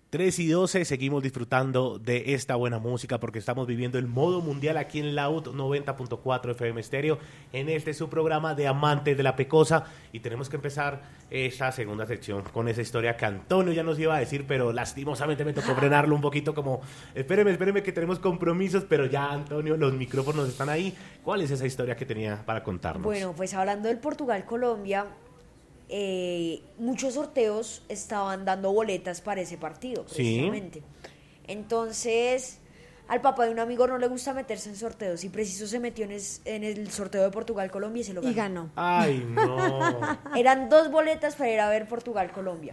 3:12, seguimos disfrutando de esta buena música porque estamos viviendo el modo mundial aquí en Laut 90.4 FM Estéreo, en este su programa de Amantes de la Pecosa, y tenemos que empezar esta segunda sección con esa historia que Antonio ya nos iba a decir, pero lastimosamente me tocó frenarlo un poquito como, espéreme que tenemos compromisos, pero ya Antonio, los micrófonos están ahí. ¿Cuál es esa historia que tenía para contarnos? Bueno, pues hablando del Portugal-Colombia, muchos sorteos estaban dando boletas para ese partido, precisamente. Sí. Entonces, al papá de un amigo no le gusta meterse en sorteos y preciso se metió en el sorteo de Portugal-Colombia y se lo ganó. Y ganó. ¡Ay, no! Eran 2 boletas para ir a ver Portugal-Colombia.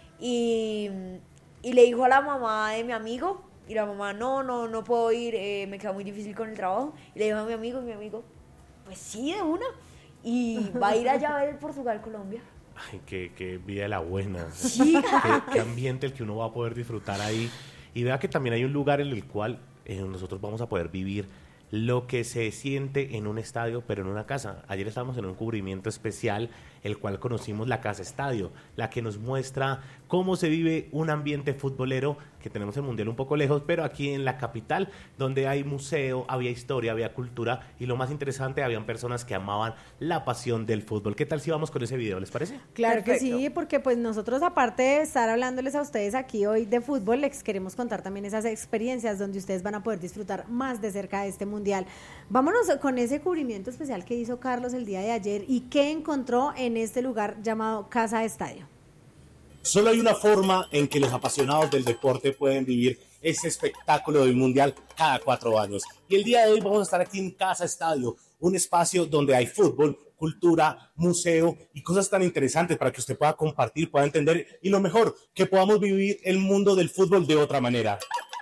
Y le dijo a la mamá de mi amigo, y la mamá, no puedo ir, me queda muy difícil con el trabajo. Y le dijo a mi amigo, pues sí, de una. Y va a ir allá a ver el Portugal-Colombia. Ay, qué vida la buena. Sí. Qué ambiente el que uno va a poder disfrutar ahí. Y vea que también hay un lugar en el cual nosotros vamos a poder vivir lo que se siente en un estadio, pero en una casa. Ayer estábamos en un cubrimiento especial, el cual conocimos la Casa Estadio, la que nos muestra cómo se vive un ambiente futbolero, que tenemos el Mundial un poco lejos, pero aquí en la capital, donde hay museo, había historia, había cultura, y lo más interesante, habían personas que amaban la pasión del fútbol. ¿Qué tal si vamos con ese video, les parece? Claro Perfecto. que sí, porque pues nosotros, aparte de estar hablándoles a ustedes aquí hoy de fútbol, les queremos contar también esas experiencias donde ustedes van a poder disfrutar más de cerca de este Mundial. Vámonos con ese cubrimiento especial que hizo Carlos el día de ayer y que encontró en este lugar llamado Casa Estadio. Solo hay una forma en que los apasionados del deporte pueden vivir ese espectáculo del Mundial cada 4 años. Y el día de hoy vamos a estar aquí en Casa Estadio, un espacio donde hay fútbol, cultura, museo y cosas tan interesantes para que usted pueda compartir, pueda entender y lo mejor, que podamos vivir el mundo del fútbol de otra manera.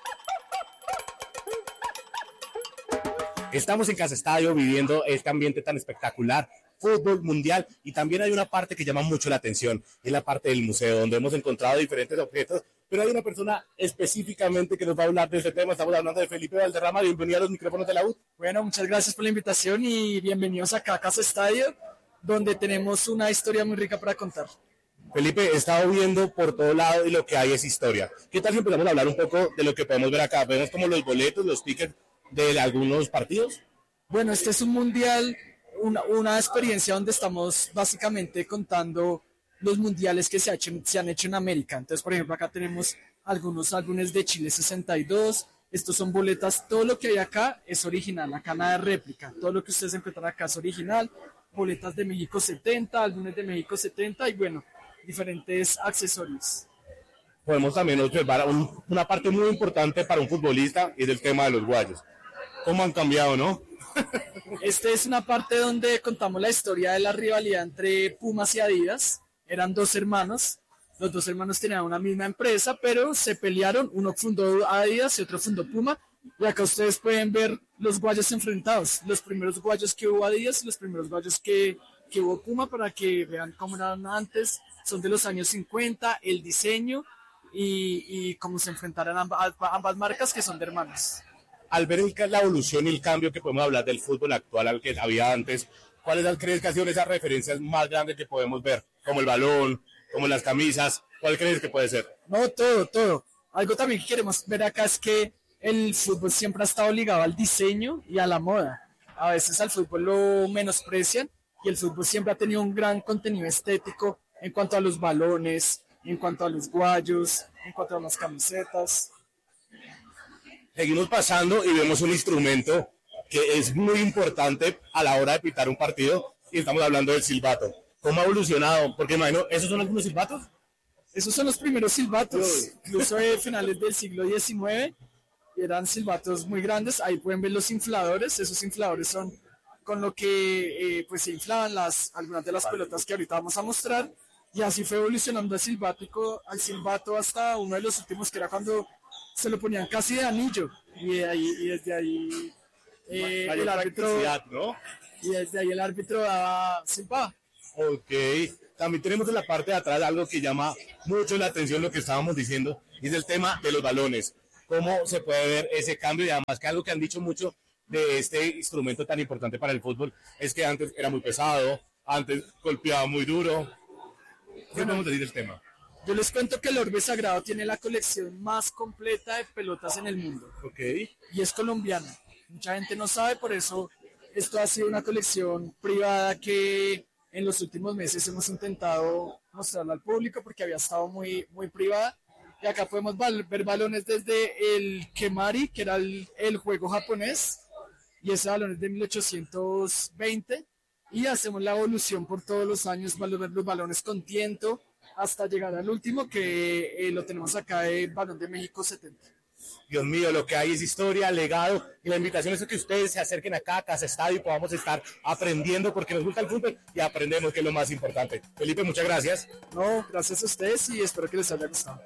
Estamos en Casa Estadio viviendo este ambiente tan espectacular, fútbol mundial, y también hay una parte que llama mucho la atención, es la parte del museo, donde hemos encontrado diferentes objetos, pero hay una persona específicamente que nos va a hablar de este tema. Estamos hablando de Felipe Valderrama. Bienvenido a los micrófonos de la U. Bueno, muchas gracias por la invitación y bienvenidos acá a Casa Estadio, donde tenemos una historia muy rica para contar. Felipe, he estado viendo por todo lado y lo que hay es historia. ¿Qué tal si empezamos a hablar un poco de lo que podemos ver acá? Vemos como los boletos, los tickets de algunos partidos. Bueno, este es un mundial, una experiencia donde estamos básicamente contando los mundiales que se han hecho en América. Entonces, por ejemplo, acá tenemos algunos álbumes de Chile 62. Estos son boletas, todo lo que hay acá es original, acá nada de réplica. Todo lo que ustedes encuentran acá es original. Boletas de México 70, álbumes de México 70 y bueno, diferentes accesorios. Podemos también observar una parte muy importante para un futbolista y es el tema de los guayos. ¿Cómo han cambiado, no? Esta es una parte donde contamos la historia de la rivalidad entre Pumas y Adidas. Eran 2 hermanos. Los 2 hermanos tenían una misma empresa, pero se pelearon. Uno fundó Adidas y otro fundó Puma. Y acá ustedes pueden ver los guayos enfrentados. Los primeros guayos que hubo Adidas y los primeros guayos que hubo Puma, para que vean cómo eran antes. Son de los años 50, el diseño y cómo se enfrentaron ambas marcas que son de hermanos. Al ver la evolución y el cambio que podemos hablar del fútbol actual al que había antes, ¿cuáles crees que han sido esas referencias más grandes que podemos ver? Como el balón, como las camisas, ¿cuál crees que puede ser? No, todo. Algo también que queremos ver acá es que el fútbol siempre ha estado ligado al diseño y a la moda. A veces al fútbol lo menosprecian y el fútbol siempre ha tenido un gran contenido estético en cuanto a los balones, en cuanto a los guayos, en cuanto a las camisetas. Seguimos pasando y vemos un instrumento que es muy importante a la hora de pitar un partido y estamos hablando del silbato. ¿Cómo ha evolucionado? Porque imagino, ¿esos son algunos silbatos? Esos son los primeros silbatos, incluso de finales del siglo XIX, eran silbatos muy grandes. Ahí pueden ver los infladores. Esos infladores son con lo que pues se inflaban algunas de las pelotas que ahorita vamos a mostrar, y así fue evolucionando al silbato hasta uno de los últimos, que era cuando se lo ponían casi de anillo, y desde ahí el árbitro, ¿no? Y desde ahí el árbitro daba silbaba. Ok, también tenemos en la parte de atrás algo que llama mucho la atención, lo que estábamos diciendo, y es el tema de los balones. Cómo se puede ver ese cambio, y además que algo que han dicho mucho de este instrumento tan importante para el fútbol es que antes era muy pesado, antes golpeaba muy duro. ¿Qué podemos decir del tema? Yo les cuento que el Orbe Sagrado tiene la colección más completa de pelotas en el mundo. Ok. Y es colombiana. Mucha gente no sabe, por eso esto ha sido una colección privada que en los últimos meses hemos intentado mostrarla al público porque había estado muy, muy privada. Y acá podemos ver balones desde el Kemari, que era el juego japonés, y ese balón es de 1820. Y hacemos la evolución por todos los años, los balones con tiento, hasta llegar al último, que lo tenemos acá, el balón de México 70. Dios mío, lo que hay es historia, legado, y la invitación es que ustedes se acerquen acá a Casa Estadio y podamos estar aprendiendo, porque nos gusta el fútbol y aprendemos, que es lo más importante. Felipe, muchas gracias. No, gracias a ustedes y espero que les haya gustado.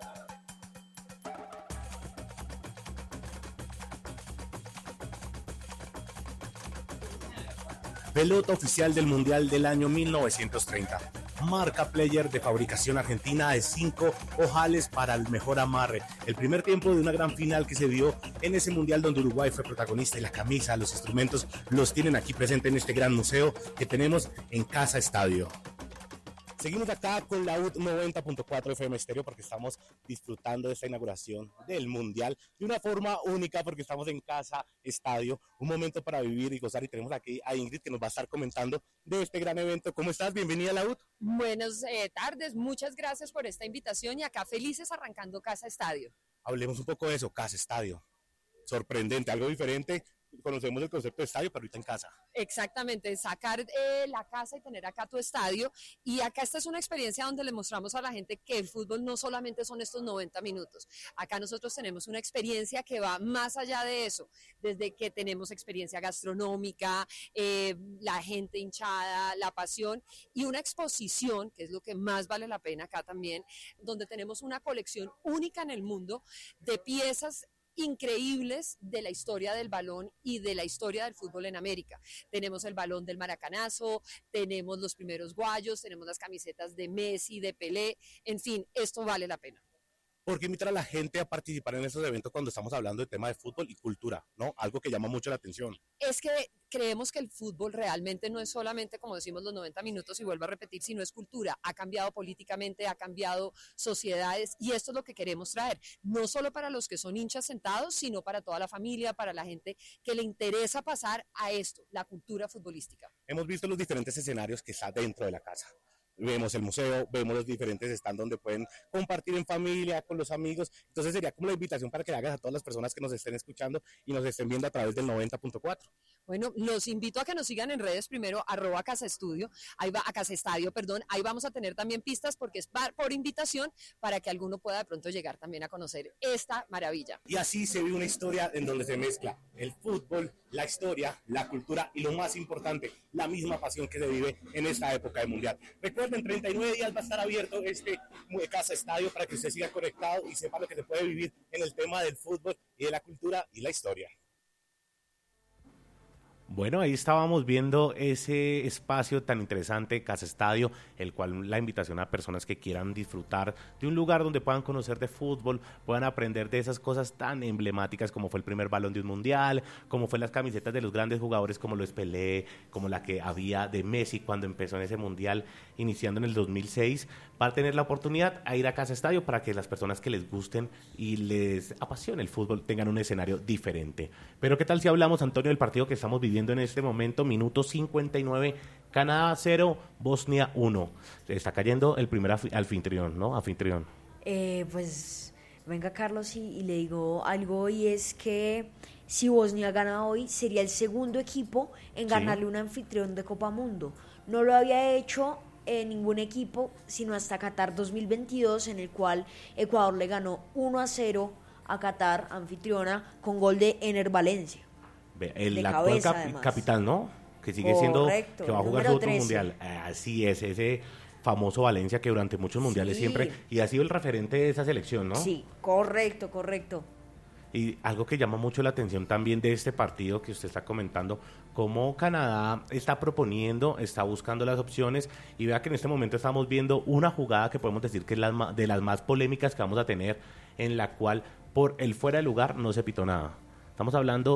Pelota oficial del Mundial del año 1930. Marca player de fabricación argentina de 5 ojales para el mejor amarre. El primer tiempo de una gran final que se dio en ese Mundial donde Uruguay fue protagonista, y la camisa, los instrumentos los tienen aquí presentes en este gran museo que tenemos en Casa Estadio. Seguimos acá con la UT 90.4 FM Estéreo porque estamos disfrutando de esta inauguración del Mundial de una forma única, porque estamos en Casa Estadio, un momento para vivir y gozar, y tenemos aquí a Ingrid que nos va a estar comentando de este gran evento. ¿Cómo estás? Bienvenida a la UT. Buenas tardes, muchas gracias por esta invitación y acá felices arrancando Casa Estadio. Hablemos un poco de eso, Casa Estadio. Sorprendente, algo diferente. Conocemos el concepto de estadio, pero ahorita en casa. Exactamente, sacar la casa y tener acá tu estadio. Y acá esta es una experiencia donde le mostramos a la gente que el fútbol no solamente son estos 90 minutos. Acá nosotros tenemos una experiencia que va más allá de eso, desde que tenemos experiencia gastronómica, la gente hinchada, la pasión y una exposición, que es lo que más vale la pena acá también, donde tenemos una colección única en el mundo de piezas increíbles de la historia del balón y de la historia del fútbol en América. Tenemos el balón del Maracanazo, tenemos los primeros guayos, tenemos las camisetas de Messi, de Pelé, en fin, esto vale la pena. ¿Por qué invitar a la gente a participar en estos eventos cuando estamos hablando de tema de fútbol y cultura, ¿no? Algo que llama mucho la atención. Es que creemos que el fútbol realmente no es solamente, como decimos, los 90 minutos y vuelvo a repetir, sino es cultura. Ha cambiado políticamente, ha cambiado sociedades y esto es lo que queremos traer. No solo para los que son hinchas sentados, sino para toda la familia, para la gente que le interesa pasar a esto, la cultura futbolística. Hemos visto los diferentes escenarios que está dentro de la casa. Vemos el museo, vemos los diferentes stands donde pueden compartir en familia, con los amigos. Entonces sería como la invitación para que le hagas a todas las personas que nos estén escuchando y nos estén viendo a través del 90.4. Bueno, los invito a que nos sigan en redes, primero @casaestudio, ahí va a Casa Estadio, perdón, ahí vamos a tener también pistas porque es por invitación para que alguno pueda de pronto llegar también a conocer esta maravilla. Y así se vive una historia en donde se mezcla el fútbol, la historia, la cultura y lo más importante, la misma pasión que se vive en esta época de Mundial. Recuerden, 39 días va a estar abierto este Casa Estadio para que usted siga conectado y sepa lo que se puede vivir en el tema del fútbol y de la cultura y la historia. Bueno, ahí estábamos viendo ese espacio tan interesante, Casa Estadio, el cual la invitación a personas que quieran disfrutar de un lugar donde puedan conocer de fútbol, puedan aprender de esas cosas tan emblemáticas como fue el primer balón de un mundial, como fue las camisetas de los grandes jugadores como lo es Pelé, como la que había de Messi cuando empezó en ese mundial, iniciando en el 2006, para tener la oportunidad a ir a Casa Estadio para que las personas que les gusten y les apasione el fútbol tengan un escenario diferente. Pero ¿qué tal si hablamos, Antonio, del partido que estamos viviendo en este momento? Minuto 59, Canadá 0, Bosnia 1. Está cayendo el primer anfitrión, ¿no? Anfitrión. Pues venga Carlos y le digo algo, y es que si Bosnia gana hoy sería el segundo equipo en ganarle un anfitrión de Copa Mundo. No lo había hecho ningún equipo sino hasta Qatar 2022, en el cual Ecuador le ganó 1-0 a Qatar, anfitriona, con gol de Ener Valencia. El actual capitán, ¿no? Que sigue siendo, que va a jugar su otro mundial. Así es, ese famoso Valencia que durante muchos mundiales siempre, y ha sido el referente de esa selección, ¿no? Sí, correcto. Y algo que llama mucho la atención también de este partido que usted está comentando, cómo Canadá está proponiendo, está buscando las opciones, y vea que en este momento estamos viendo una jugada que podemos decir que es de las más polémicas que vamos a tener, en la cual por el fuera de lugar no se pitó nada. Estamos hablando